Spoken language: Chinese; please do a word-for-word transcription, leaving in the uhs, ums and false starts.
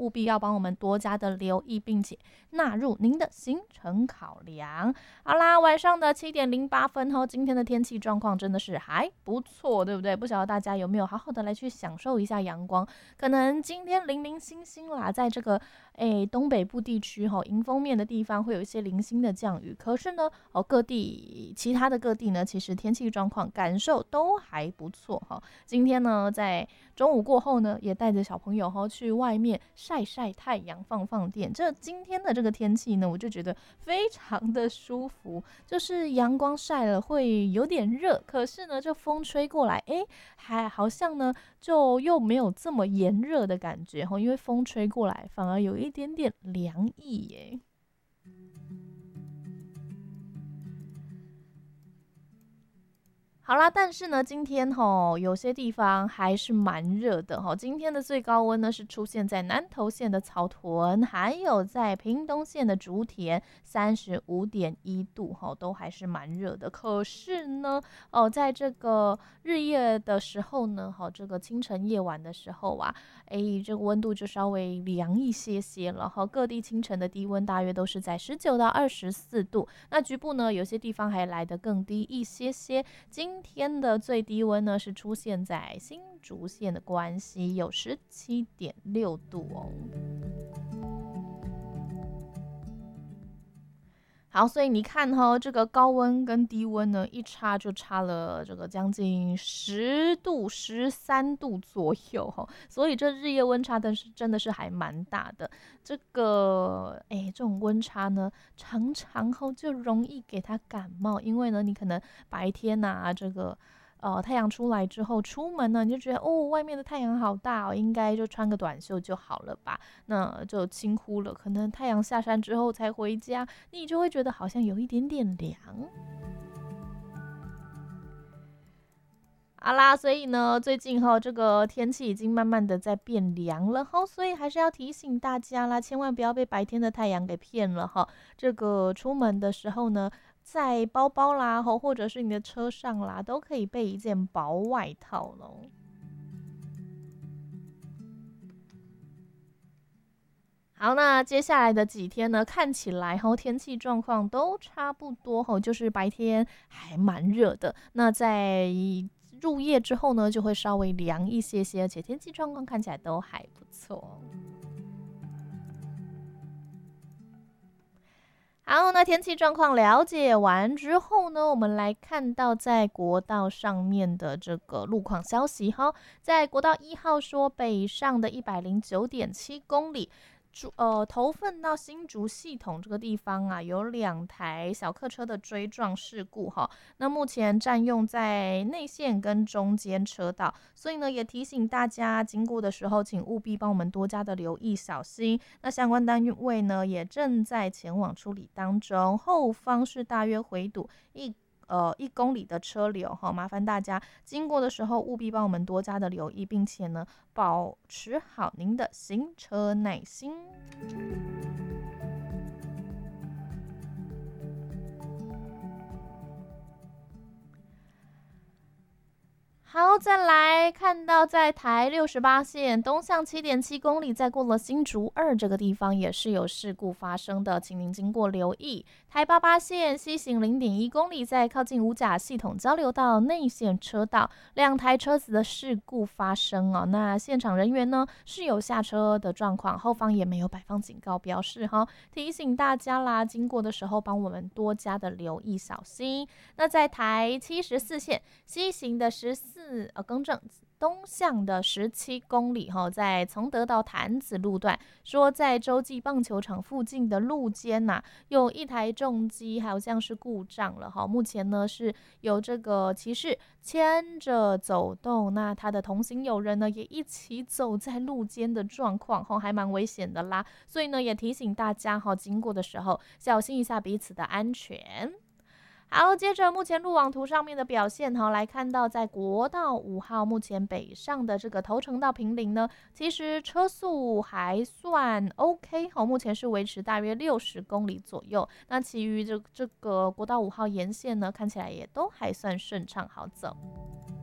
务必要帮我们多加的留意，并且纳入您的行程考量。好啦，晚上的七点零八分哦，今天的天气状况真的是还不错，对不对？不晓得大家有没有好好的来去享受一下阳光？可能今天零零星星啦，在这个诶东北部地区哈、哦，迎风面的地方会有一些零星的降雨。可是呢，哦各地其他的各地呢，其实天气状况感受都还不错哈、哦。今天呢，在中午过后呢，也带着小朋友哈、哦、去外面晒晒太阳、放放电。这今天的这个天气呢，我就觉得非常的舒服，就是阳光晒了会有点热，可是呢，这风吹过来，哎，还好像呢就又没有这么炎热的感觉哈，因为风吹过来反而有一点点凉意耶。好啦，但是呢，今天吼有些地方还是蛮热的吼。今天的最高温呢是出现在南投县的草屯，还有在屏东县的竹田，三十五点一度吼，都还是蛮热的。可是呢，哦，在这个日夜的时候呢，哈，这个清晨夜晚的时候啊，哎，这个温度就稍微凉一些些了哈。各地清晨的低温大约都是在十九到二十四度，那局部呢有些地方还来得更低一些些。今天的最低温呢是出现在新竹县的关西，有十七点六度哦。好，所以你看哈、哦，这个高温跟低温呢，一差就差了这个将近十度、十三度左右哈、哦，所以这日夜温差的是真的是还蛮大的。这个哎，这种温差呢，常常后就容易给他感冒，因为呢，你可能白天呐、啊，这个。呃，太阳出来之后，出门呢，你就觉得哦，外面的太阳好大哦，应该就穿个短袖就好了吧？那就轻忽了。可能太阳下山之后才回家，你就会觉得好像有一点点凉。好啦，所以呢，最近哈、这个天气已经慢慢的在变凉了哈，所以还是要提醒大家啦，千万不要被白天的太阳给骗了哈。这个出门的时候呢，在包包啦，或者是你的车上啦，都可以备一件薄外套咯。好，那接下来的几天呢，看起来哈天气状况都差不多哈，就是白天还蛮热的，那在入夜之后呢，就会稍微凉一些些，而且天气状况看起来都还不错。好，那天气状况了解完之后呢，我们来看到在国道上面的这个路况消息哈，在国道一号说北上的一百零九点七公里。呃，头份到新竹系统这个地方啊，有两台小客车的追撞事故哈。那目前占用在内线跟中间车道，所以呢，也提醒大家经过的时候，请务必帮我们多加的留意小心。那相关单位呢，也正在前往处理当中，后方是大约回堵一。呃，一公里的车流哈，麻烦大家经过的时候务必帮我们多加的留意，并且呢，保持好您的行车耐心。好，再来看到在台六十八线东向七点七公里，再过了新竹二这个地方也是有事故发生的，请您经过留意。台八八线西行零点一公里，在靠近五甲系统交流道内线车道，两台车子的事故发生哦。那现场人员呢是有下车的状况，后方也没有摆放警告标示哈，提醒大家啦，经过的时候帮我们多加的留意小心。那在台七十四线西行的十四。呃，更正，东向的十七公里哈，在崇德到潭子路段，说在洲际棒球场附近的路肩呐、啊，有一台重机好像是故障了哈。目前呢是有这个骑士牵着走动，那他的同行友人呢也一起走在路肩的状况哈，还蛮危险的啦。所以呢也提醒大家哈，经过的时候小心一下彼此的安全。好，接着目前路网图上面的表现哈，来看到在国道五号目前北上的这个头城到坪林呢，其实车速还算 OK 哈，目前是维持大约六十公里左右。那其余这这个国道五号沿线呢，看起来也都还算顺畅好走。